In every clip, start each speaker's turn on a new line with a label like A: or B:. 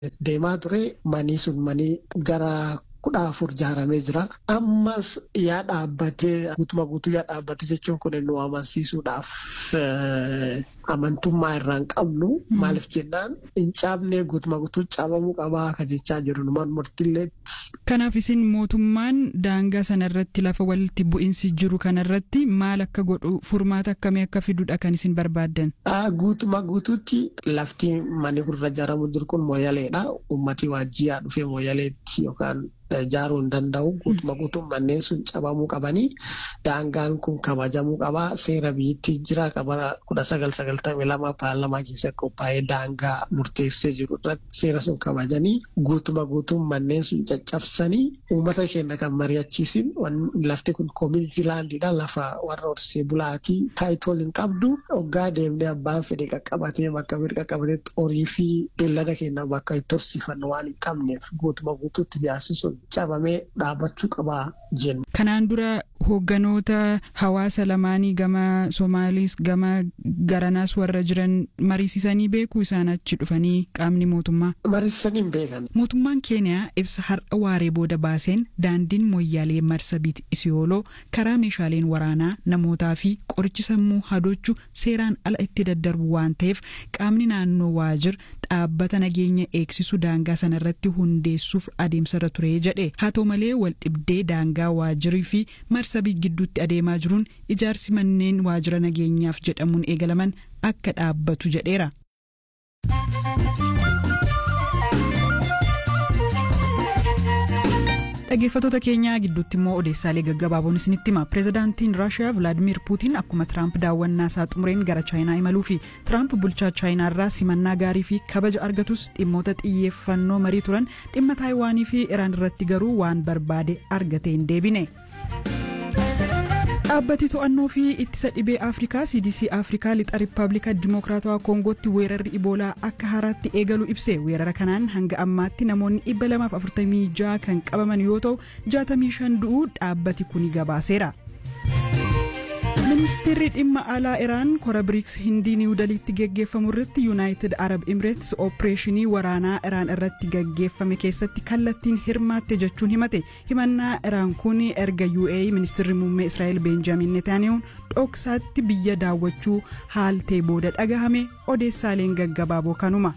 A: deemaa ture. Manni sun manii gara 14 ijaaramee jira. Ammas yaa dhaabbatee guutuma guutuu yaa dhaabbatee jechuun kun nu amansiisuudhaaf amantummaa irraa hin qabnu. Maaliif jennaan hin caabnee guutuma guutuu caabamuu qabaa akka jechaa jiru numaan murtiillee.
B: Kanaaf isin mootummaan daangaa sanarratti lafa walitti bu'insi jiru kanarratti maal akka godhu furmaata akkamii akka fidudha kan isin barbaaddan?
A: Guutuma guutuutti lafti manni kun irra ijaaramu jiru kun Mooyyaleedha. Uummatii waajjiyaa dhufee Mooyyaleetti yookaan ijaaruu hin danda'u. Guutuma guutuun manneen sun cabamuu qabanii daangaan kun kabajamuu qabaa. Seera biyyattii jira kabara 1992 paarlamaa keessatti qophaa'ee daangaa murteessee jiru irratti seera sun kabajanii guutuma guutuun manneen sun caccabsanii uummata keenya kan mari'achiisin lafti kun community landidha. Lafa warra horsee bulaatii taayitool hin qabdu. Hoggaa deemnee abbaan fedhe qaqqabatee bakka fedhe qaqqabateetti horii fi beellada keenya bakka itti horsiifannu waan hin qabneef guutuma guutuutti ijaarsi sun cabamee dhaabbachuu qabaa jenna.
B: Kanaan dura hoogganoota hawaasa lamaanii gama Somaaliis gama Garanaas warra jiran mariisisanii beekuu isaan achi dhufanii qaamni mootummaa?
A: Mariisisanii hin beekan.
B: Mootummaan Keeniyaa ibsa har'a waaree booda baaseen daandiin Mooyyaalee Marsabiit Isiyooloo karaa meeshaaleen waraanaa namootaa fi qorichi sammuu hadochuu seeraan ala itti daddarbu waan ta'eef qaamni naannoo waajjir dhaabbata nageenya eegsisu daangaa sanarratti hundeessuuf adeemsarra ture jedhe. Haa ta'u malee wal dhibdee daangaa waajjirii fi Marsabiit gidduutti adeemaa jiruun ijaarsi manneen waajjira nageenyaaf jedhamuun eegalaman akka dhaabbatu jedheera. Dhaggeeffattoota keenyaa gidduutti immoo odeessaalee gaggabaaboon isinitti hima. Pireezidaantiin Raashiyaa Vilaadimiir Puutiin akkuma Tiraamp daawwannaa isaa xumureen gara Chaayinaa imaluu fi Tiraamp bulchaa Chaayinaa irraa simannaa gaarii fi kabaja argatus dhimmoota xiyyeeffannoo marii turan dhimma Taayiwaanii fi Iraan irratti garuu waan barbaade argatee hin deebine. Dhaabbati to'annoo fi ittisa dhibee Afrikaa CDC Afrikaa lixa Riippaabilika Dimokiraatawaa Koongootti weerarri Iboolaa akka haaraatti eegalu ibse. Weerara kanaan hanga ammaatti namoonni 246 kan qabaman yoo ta'u 65 du'uu dhaabbati kuni gabaaseera. Ministeerri dhimma alaa Iraan kora BRICS Hindii Niw Daliitti geggeeffamu irratti United Arab Emirates opereeshinii waraanaa Iraan irratti geggeeffame keessatti kallattiin hirmaatte jechuun himate. Himannaa Iraan kun erga UAE ministeerri muummee Israa'el Benjamin Netanyahuun dhoksaatti biyya daawwachuu haaltee booda dhagahame. Odeessaaleen gaggabaaboo kanuma.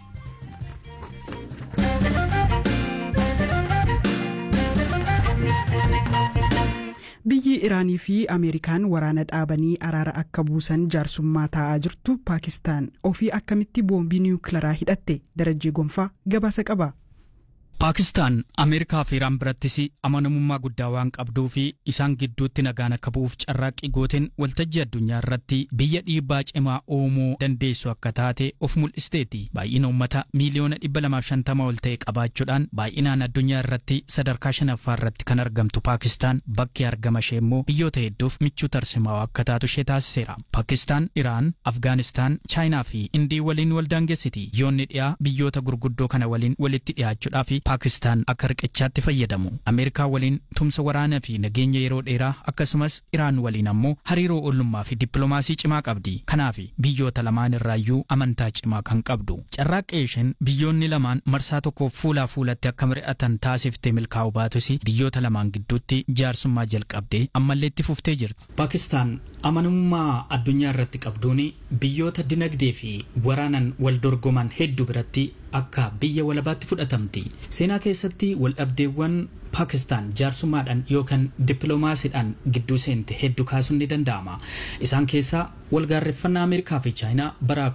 B: Biyyi Iraanii fi Ameerikaan waraana dhaabanii araara akka buusan jaarsummaa taa'aa jirtu Paakistaan ofii akkamitti boombii niwukilaraa hidhatte? Darajjee Gonfaa gabaasa qaba.
C: Paakistaan Ameerikaa fi Iraan birattis amanamummaa guddaa waan qabduu fi isaan gidduutti nagaan akka bu'uuf carraaqqii gooteen waltajjii addunyaa irratti biyya dhiibbaa cimaa uumuu dandeessu akka taate of mul'isteeti. Baay'ina uummata miiliyoona 250 ol ta'e qabaachuudhaan baay'inaan addunyaa irratti sadarkaa 5ffaa irratti kan argamtu Paakistaan bakki argama ishee immoo biyyoota hedduuf michuu tarsimaa akka taatu ishee taasiseera. Paakistaan, Iraan, Afgaanistaan, Chaayinaa fi Indii waliin wal daangeessiti. Biyyoonni dhiyaa biyyoota gurguddoo kana waliin walitti dhiyaachuudhaaf Paakistaan akka riqichaatti fayyadamu. Ameerikaa waliin tumsa waraanaa fi nageenya yeroo dheeraa akkasumas Iraan waliin ammoo hariiroo ollummaa fi dippiloomaasii cimaa qabdi. Kanaaf biyyoota lamaan irraayyuu amantaa cimaa kan qabdu. Carraaqqee isheen biyyoonni lamaan marsaa tokko fuulaa fuulatti akka mari'atan taasiftee milkaa'uu baatus biyyoota lamaan gidduutti jaarsummaa jalqabdee ammallee itti fuftee jirti. Paakistaan amanamummaa addunyaa irratti qabduun biyyoota dinagdee fi waraanan wal dorgoman hedduu biratti akka biyya walabaatti fudhatamti. Seenaa keessatti waldhabdeewwan Paakistaan jaarsummaadhaan yookaan dippiloomaasiidhaan gidduu seente hedduu kaasuun ni danda'ama. Isaan keessaa walgaarreffannaa Ameerikaa fi Chaayinaa bara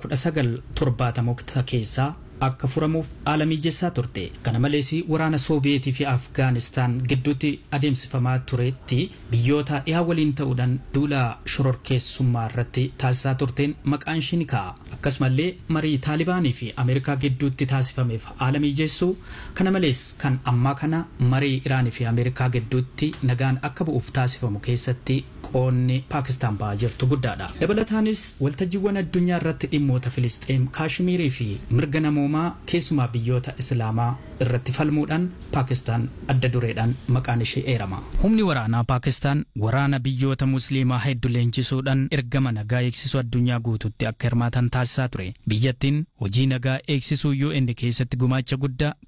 C: 1970 keessaa akka furamuuf haala mijeessaa turte. Kana malees waraana Sooviyetii fi Afgaanistaan gidduutti adeemsifamaa turetti biyyoota dhiyaa waliin ta'uudhaan duula shororkeessummaa irratti taasisaa turteen maqaan ishii ni ka'a. Akkasumallee marii Taalibaanii fi Ameerikaa gidduutti taasifameef haala mijeessuu. Kana malees kan ammaa kana marii Iraanii fi Ameerikaa gidduutti nagaan akka bu'uuf taasifamu keessatti qoonni Paakistaan ba'aa jirtu guddaadha. Dabalataanis waltajjiiwwan addunyaa irratti dhimmoota Filisxeem, Kaashmiirii fi mirga namoomaa keessumaa biyyoota Islaamaa irratti falmuudhaan Paakistaan adda dureedhaan maqaan ishee eerama. Humni waraanaa Paakistaan waraana biyyoota Musliimaa hedduu leenjisuudhaan ergama nagaa eegsisuu addunyaa guutuutti akka hirmaatan taasisaa ture. Biyyattiin hojii nagaa eegsisuu UN keessatti gumaacha guddaa